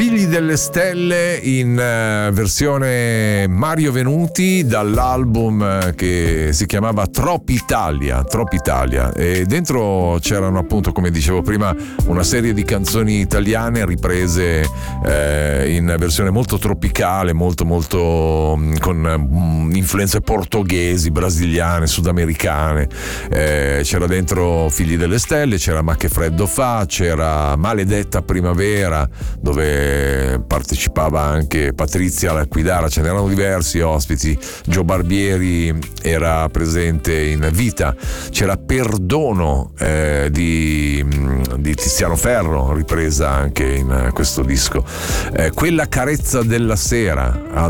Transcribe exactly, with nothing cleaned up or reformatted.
Figli delle Stelle in uh, versione Mario Venuti dall'album uh, che si chiamava Tropitalia, Tropitalia, e dentro c'erano appunto, come dicevo prima, una serie di canzoni italiane riprese uh, in versione molto tropicale, molto molto um, con um, influenze portoghesi, brasiliane, sudamericane. Uh, c'era dentro Figli delle Stelle, c'era Ma che freddo fa, c'era Maledetta primavera, dove partecipava anche Patrizia Laquidara, ce n'erano diversi ospiti. Gio Barbieri era presente in Vita, c'era Perdono eh, di, di Tiziano Ferro, ripresa anche in questo disco. Eh, Quella carezza della sera,